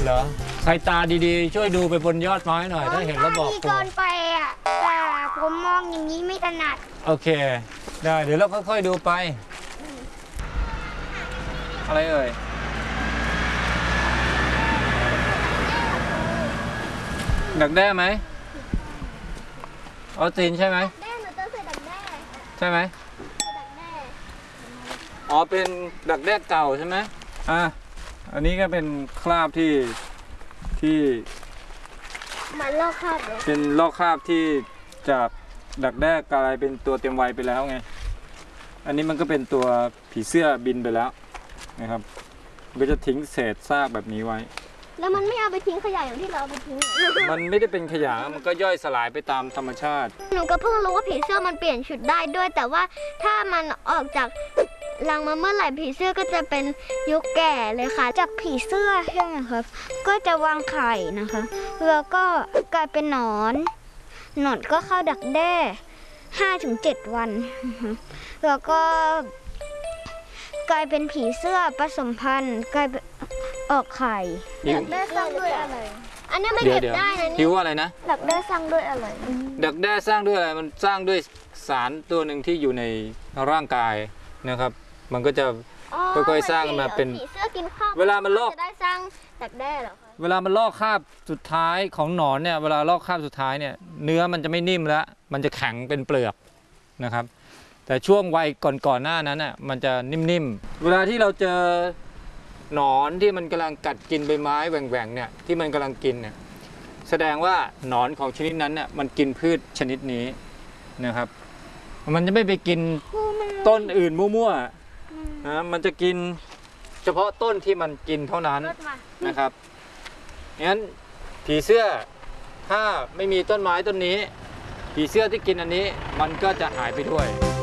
เหรอใครตาดีๆช่วยดูไปบนยอดไม้หน่อยถ้าเห็นแล้วบอกตัวเกินไปอ่ะแต่ผมมองอย่างนี้ไม่ถนัดโอเคได้เดี๋ยวเราค่อยๆดูไปอะไรเอ่ยดักแด้ไหมออสตินใช่ไหมแด้หนูต้องใส่ดักแด้ใช่ไหมดักแด้อ๋อเป็นดักแด้เก่าใช่ไหมอันนี้ก็เป็นคราบที่มันลอกคราบเลยเป็นลอกคราบที่จากดักแด้กลายเป็นตัวเต็มวัยไปแล้วไงอันนี้มันก็เป็นตัวผีเสื้อบินไปแล้วนะครับมันก็จะทิ้งเศษซากแบบนี้ไว้แล้วมันไม่เอาไปทิ้งขยะอย่างที่เราเอาไปทิ้งมันไม่ได้เป็นขยะมันก็ย่อยสลายไปตามธรรมชาติหนูก็เพิ่งรู้ว่าผีเสื้อมันเปลี่ยนชุดได้ด้วย แต่ว่าถ้ามันออกจากรังมาเมื่อไหร่ผีเสื้อก็จะเป็นยุคแก่เลยค่ะจากผีเสื้อใช่ไหมครับก็จะวางไข่นะคะแล้วก็กลายเป็นหนอนก็เข้าดักแด้5-7 วันแล้วก็กลายเป็นผีเสื้อผสมพันธุ์กลายเป็นออกไข่ดักแด้สร้างด้วยอะไรอันนี้ไม่เดี๋ยวเก็บได้นะหินี่วอะไรนะดักแด้สร้างด้วยอะไรดักแด้สร้างด้วยอะไรมันสร้างด้วยสารตัวหนึ่งที่อยู่ในร่างกายนะครับ มันก็จะค่อยๆสร้างมาเป็นผีเสื้อกินข้าวเวลามันลอกจะได้สร้างดักแด้เหรอคะเวลามันลอกคราบสุดท้ายของหนอนเนี่ยเวลาลอกคราบสุดท้ายเนี่ยเนื้อมันจะไม่นิ่มแล้วมันจะแข็งเป็นเปลือกนะครับ แต่ช่วงวัยก่อนหน้านั้นน่ะมันจะนิ่มๆเวลาที่เราเจอหนอนที่มันกำลังกัดกินใบไม้แหว่งๆเนี่ยที่มันกำลังกินเนี่ยแสดงว่าหนอนของชนิดนั้นเนี่ยมันกินพืชชนิดนี้นะครับมันจะไม่ไปกินต้นอื่นมั่วๆนะมันจะกินเฉพาะต้นที่มันกินเท่านั้นนะครับงั้นผีเสื้อถ้าไม่มีต้นไม้ต้นนี้ผีเสื้อที่กินอันนี้มันก็จะหายไปด้วย